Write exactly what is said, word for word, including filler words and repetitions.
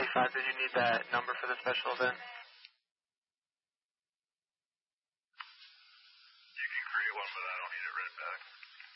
eighty-five. Did you need that number for the special event? You can create one, but I don't need it written back.